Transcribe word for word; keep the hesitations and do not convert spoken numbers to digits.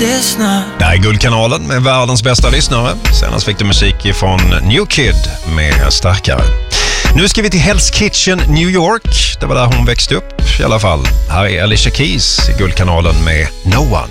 Det här är Guldkanalen med världens bästa lyssnare. Senast fick du musik från New Kid med Starkare. Nu ska vi till Hell's Kitchen, New York. Det var där hon växte upp i alla fall. Här är Alicia Keys i Guldkanalen med No One.